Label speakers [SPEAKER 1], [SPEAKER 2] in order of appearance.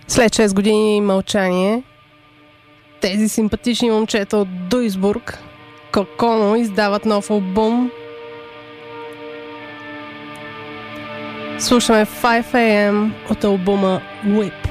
[SPEAKER 1] След 6 години мълчание, тези симпатични момчета от Дуйсбург, Коконо, издават нов албум. Слушаме 5 AM от албума Whip.